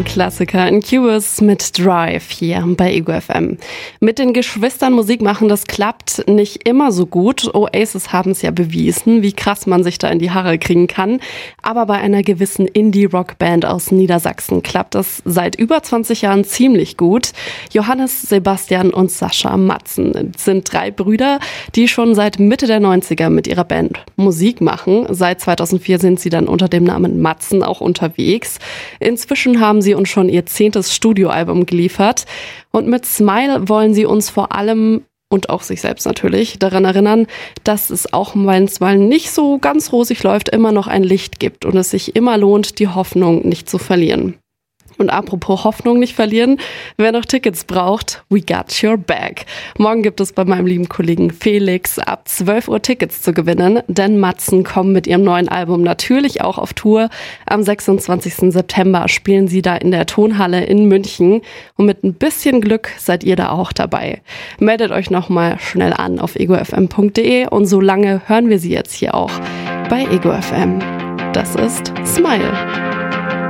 Ein Klassiker, Incubus mit Drive hier bei Ego FM. Mit den Geschwistern Musik machen, das klappt nicht immer so gut. Oasis haben es ja bewiesen, wie krass man sich da in die Haare kriegen kann. Aber bei einer gewissen Indie-Rock-Band aus Niedersachsen klappt das seit über 20 Jahren ziemlich gut. Johannes, Sebastian und Sascha Matzen sind 3 Brüder, die schon seit Mitte der 90er mit ihrer Band Musik machen. Seit 2004 sind sie dann unter dem Namen Matzen auch unterwegs. Inzwischen haben sie uns schon ihr 10. Studioalbum geliefert und mit Smile wollen sie uns vor allem und auch sich selbst natürlich daran erinnern, dass es auch, wenn es mal nicht so ganz rosig läuft, immer noch ein Licht gibt und es sich immer lohnt, die Hoffnung nicht zu verlieren. Und apropos Hoffnung nicht verlieren, wer noch Tickets braucht, we got your back. Morgen gibt es bei meinem lieben Kollegen Felix ab 12 Uhr Tickets zu gewinnen, denn Matzen kommen mit ihrem neuen Album natürlich auch auf Tour. Am 26. September spielen sie da in der Tonhalle in München und mit ein bisschen Glück seid ihr da auch dabei. Meldet euch nochmal schnell an auf egofm.de und so lange hören wir sie jetzt hier auch bei Ego FM. Das ist Smile.